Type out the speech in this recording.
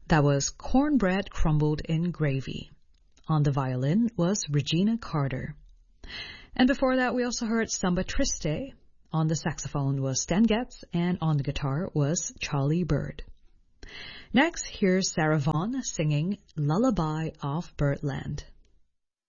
That was Cornbread Crumbled in Gravy. On the violin was Regina Carter. And before that, we also heard Samba Triste. On the saxophone was Stan Getz, and on the guitar was Charlie Bird. Next, here's Sarah Vaughan singing Lullaby of Birdland.